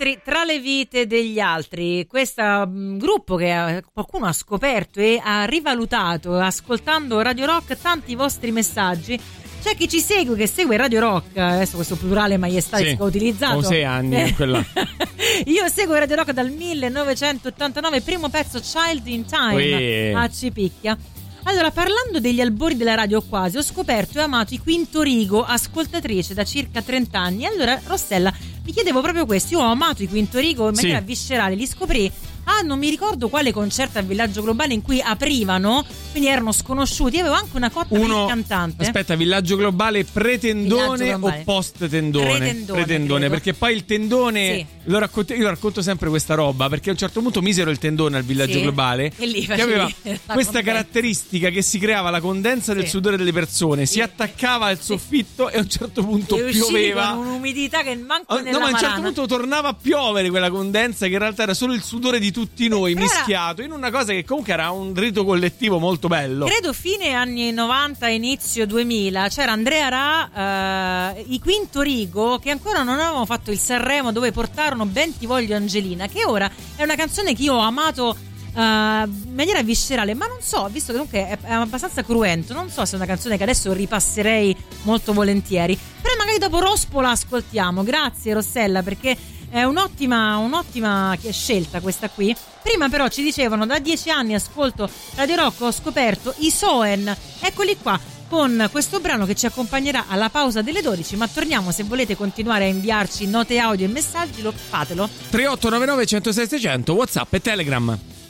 nostri Tra le vite degli altri, questo gruppo che qualcuno ha scoperto e ha rivalutato ascoltando Radio Rock. Tanti vostri messaggi. C'è chi ci segue, che segue Radio Rock, adesso questo plurale maiestatico utilizzato. Ho 6 anni quella. Io seguo Radio Rock dal 1989, primo pezzo Child in Time a Cipicchia. Allora, parlando degli albori della radio quasi, ho scoperto e amato i Quinto Rigo, ascoltatrice da circa 30 anni. Allora, Rossella, mi chiedevo proprio questo. Io ho amato i Quinto Rigo in maniera viscerale, li scoprì. Non mi ricordo quale concerto a Villaggio Globale in cui aprivano, quindi erano sconosciuti. Avevo anche una cotta per il cantante. Aspetta, Villaggio Globale pretendone o post tendone? Pretendone, perché poi il tendone io racconto sempre questa roba, perché a un certo punto misero il tendone al Villaggio Globale e lì che aveva questa caratteristica che si creava la condensa del sudore delle persone, si attaccava al soffitto e a un certo punto pioveva con un'umidità che manco nella ma a un certo punto tornava a piovere quella condensa che in realtà era solo il sudore di tutti noi mischiato in una cosa che comunque era un rito collettivo molto bello. Credo fine anni 90 inizio 2000 c'era Andrea Ra, i Quinto Rigo, che ancora non avevano fatto il Sanremo dove portarono Ben ti voglio Angelina, che ora è una canzone che io ho amato in maniera viscerale, ma non so, visto che comunque è abbastanza cruento, non so se è una canzone che adesso ripasserei molto volentieri, però magari dopo Rospo la ascoltiamo. Grazie Rossella, perché è un'ottima scelta questa qui. Prima però ci dicevano: da 10 anni ascolto Radio Rock, ho scoperto i Soen. Eccoli qua con questo brano che ci accompagnerà alla pausa delle 12, ma torniamo. Se volete continuare a inviarci note audio e messaggi, fatelo. 3899 106 600 WhatsApp e Telegram.